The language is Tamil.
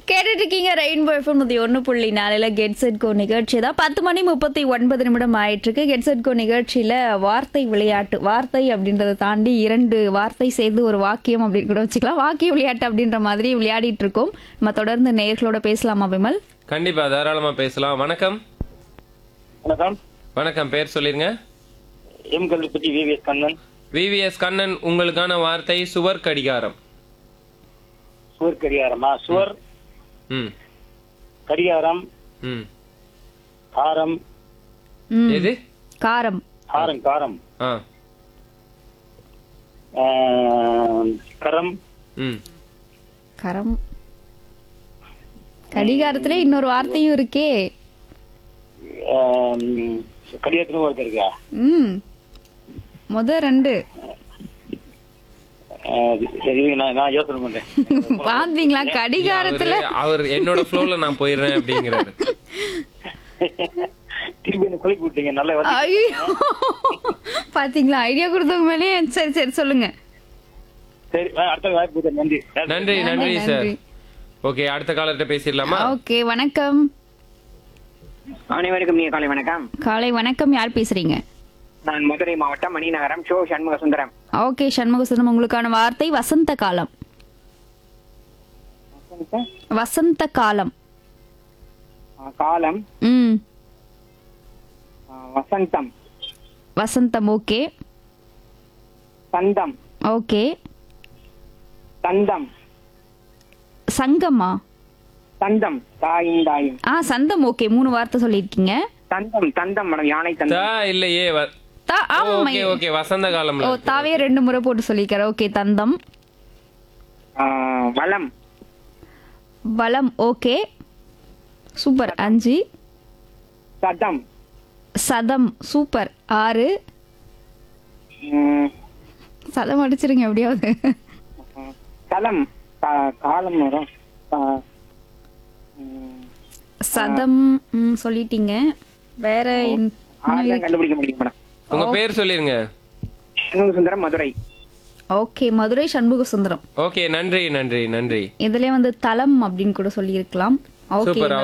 கேட்டுட்டு இருக்கீங்க rainbow FM 101.4 get set go நிகழ்ச்சி தான் 10:39 ஆயிட்டு இருக்கு. கெட் செட் கோ நிகழ்ச்சியில வார்த்தை விளையாட்டு, வார்த்தை அப்படின்றத தாண்டி 2 வார்த்தை சேர்ந்து ஒரு வாக்கியம் அப்படின்னு கூட வச்சுக்கலாம். வாக்கிய விளையாட்டு அப்படின்ற மாதிரி விளையாடிட்டு இருக்கோம். நம்ம தொடர்ந்து நேயர்களோட பேசலாமா விமல்? கண்டிப்பா தாராளமா பேசலாம். வணக்கம். வணக்கம். வணக்கம், பேர் சொல்லிருங்க. M Kallupatti VVS Kannan. VVS Kannan, உங்களுக்கான வார்த்தை சுவர் கடிகாரம். சுவர் கடிகாரமா? சுவர் ம் கடிகாரம் ம் காரம் எது? காரம். காரம் காரம் ஆ கரம் ம் கரம். கடிகாரத்திலே இன்னொரு வார்த்தையும் இருக்கே. கடிகாரத்திலும் ஒருத்தர் இருக்கா? முத 2 சரி, நான் யோசனை பண்றேன். பாத்தீங்களா கடிகாரத்துல அவர் என்னோட ஃப்ளோல நான் போயிடுறேன் அப்படிங்கிறாரு. திருப்பி என்ன குளிக்க விட்டீங்க. நல்ல வார்த்தை. ஐயோ, பாத்தீங்களா ஐடியா கொடுத்தவங்க மேலேயே. சரி சரி சொல்லுங்க. சரி, அடுத்த வாய்ப்பு கொடுத்தேன். நன்றி. நன்றி நன்றி சார். ஓகே, அடுத்த காலர்கிட்ட பேசிடலாமா? ஓகே, வணக்கம். அனைவருக்கும் நீங்க காலை வணக்கம். காலை வணக்கம். யார் பேசுறீங்க? நான் மதுரை மாவட்டம் மணிநகரம் ஷோ சண்முக சுந்தரம். ஓகே சண்முக சுந்தரம், உங்களுக்கான வார்த்தை வசந்த காலம். வசந்த காலம். காலம் வசந்தம். வசந்தம். ஓகே. சந்தம். ஓகே. தந்தம். சங்கமா? தந்தம் தாயும் தாயும். சந்தம். ஓகே, 3 வார்த்தை சொல்லிருக்கீங்க. தந்தம் தந்தம் மேடம், யானை தந்தம். இல்லையே. ஓகே ஓகே, வசந்த காலம்ல. தாவே 2 முறை போட்டு சொல்லிக்கிறேன். ஓகே, தந்தம். வளம். வளம். Okay, super. 5. சதம். சதம். சூப்பர். 6. சதம் அடிச்சிருங்க எப்படியாவது. தலம். காலம் வரும். சதம் சொல்லிட்டீங்க. வேற கண்டுபிடிக்க முடியும் மேடம். உங்க பேர் சொல்லிருங்க. சண்முக சுந்தரம், மதுரை. ஓகே, மதுரை சண்முக சுந்தரம். ஓகே, நன்றி நன்றி நன்றி. இதுலயே வந்து தலம் அப்படின்னு கூட சொல்லி இருக்கலாம். ஓகே. சூப்பர்.